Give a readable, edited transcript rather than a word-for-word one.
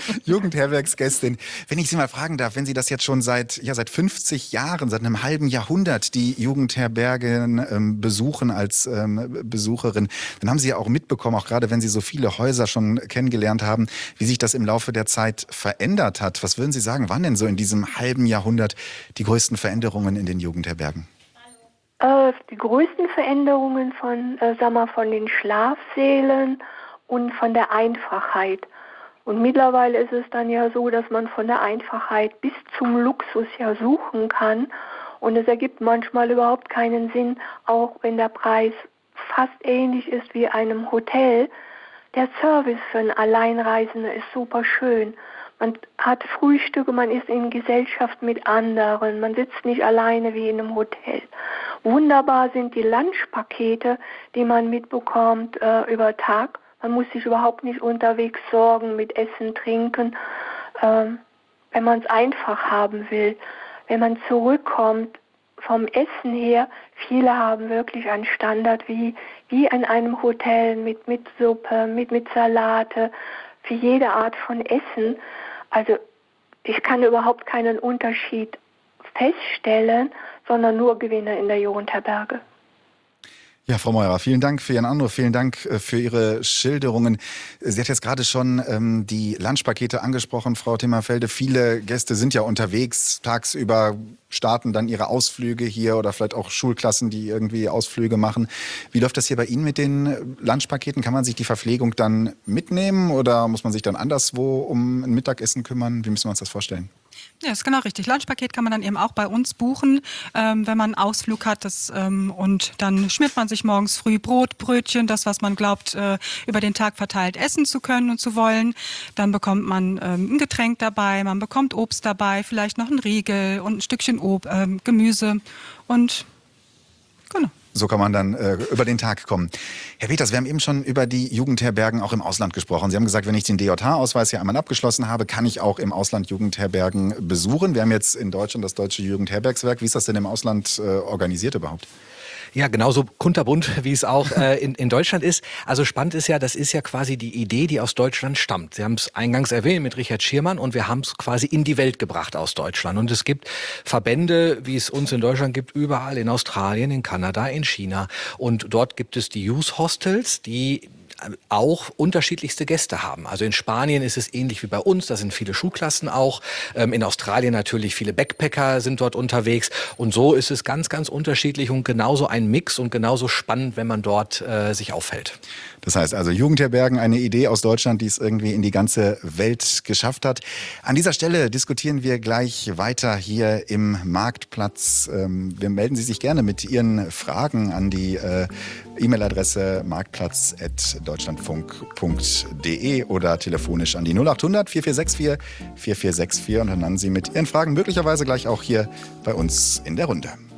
Jugendherbergsgästin. Wenn ich Sie mal fragen darf, wenn Sie das jetzt schon seit 50 Jahren, seit einem halben Jahrhundert die Jugendherbergen besuchen als Besucherin, dann haben Sie ja auch mitbekommen, auch gerade wenn Sie so viele Häuser schon kennengelernt haben, wie sich das im Laufe der Zeit verändert hat. Was würden Sie sagen, waren denn so in diesem halben Jahrhundert die größten Veränderungen in den Jugendherbergen? Die größten Veränderungen von den Schlafsälen und von der Einfachheit. Und mittlerweile ist es dann ja so, dass man von der Einfachheit bis zum Luxus ja suchen kann. Und es ergibt manchmal überhaupt keinen Sinn, auch wenn der Preis fast ähnlich ist wie einem Hotel. Der Service für einen Alleinreisenden ist super schön. Man hat Frühstücke, man ist in Gesellschaft mit anderen, man sitzt nicht alleine wie in einem Hotel. Wunderbar sind die Lunchpakete, die man mitbekommt über Tag. Man muss sich überhaupt nicht unterwegs sorgen mit Essen, Trinken, wenn man es einfach haben will. Wenn man zurückkommt vom Essen her, viele haben wirklich einen Standard wie in einem Hotel mit Suppe, mit Salate, für jede Art von Essen. Also ich kann überhaupt keinen Unterschied feststellen, sondern nur Gewinne in der Jugendherberge. Ja, Frau Meurer, vielen Dank für Ihren Anruf, vielen Dank für Ihre Schilderungen. Sie hat jetzt gerade schon die Lunchpakete angesprochen, Frau Timmerfelde. Viele Gäste sind ja unterwegs, tagsüber starten dann ihre Ausflüge hier oder vielleicht auch Schulklassen, die irgendwie Ausflüge machen. Wie läuft das hier bei Ihnen mit den Lunchpaketen? Kann man sich die Verpflegung dann mitnehmen oder muss man sich dann anderswo um ein Mittagessen kümmern? Wie müssen wir uns das vorstellen? Ja, ist genau richtig. Lunchpaket kann man dann eben auch bei uns buchen, wenn man einen Ausflug hat. Und dann schmiert man sich morgens früh Brot, Brötchen, das, was man glaubt, über den Tag verteilt essen zu können und zu wollen. Dann bekommt man ein Getränk dabei, man bekommt Obst dabei, vielleicht noch ein Riegel und ein Stückchen Gemüse und genau. So kann man dann über den Tag kommen. Herr Peters, wir haben eben schon über die Jugendherbergen auch im Ausland gesprochen. Sie haben gesagt, wenn ich den DJH-Ausweis hier einmal abgeschlossen habe, kann ich auch im Ausland Jugendherbergen besuchen. Wir haben jetzt in Deutschland das Deutsche Jugendherbergswerk. Wie ist das denn im Ausland organisiert überhaupt? Ja, genauso kunterbunt, wie es auch in Deutschland ist. Also spannend ist ja, das ist ja quasi die Idee, die aus Deutschland stammt. Sie haben es eingangs erwähnt mit Richard Schirrmann und wir haben es quasi in die Welt gebracht aus Deutschland. Und es gibt Verbände, wie es uns in Deutschland gibt, überall in Australien, in Kanada, in China. Und dort gibt es die Youth Hostels, die auch unterschiedlichste Gäste haben. Also in Spanien ist es ähnlich wie bei uns, da sind viele Schulklassen auch. In Australien natürlich viele Backpacker sind dort unterwegs. Und so ist es ganz, ganz unterschiedlich und genauso ein Mix und genauso spannend, wenn man dort sich aufhält. Das heißt also Jugendherbergen, eine Idee aus Deutschland, die es irgendwie in die ganze Welt geschafft hat. An dieser Stelle diskutieren wir gleich weiter hier im Marktplatz. Wir melden Sie sich gerne mit Ihren Fragen an die E-Mail-Adresse marktplatz@deutschlandfunk.de oder telefonisch an die 0800 4464 4464 und dann landen Sie mit Ihren Fragen möglicherweise gleich auch hier bei uns in der Runde.